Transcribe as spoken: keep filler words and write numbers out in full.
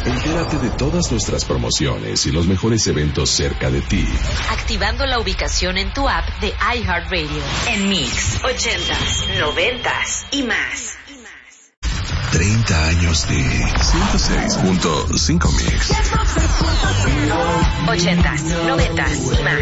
Entérate de todas nuestras promociones y los mejores eventos cerca de ti. Activando la ubicación en tu app de iHeartRadio. En Mix, ochentas, noventas y más. treinta años de ciento seis punto cinco Mix. Ochentas, noventas y más.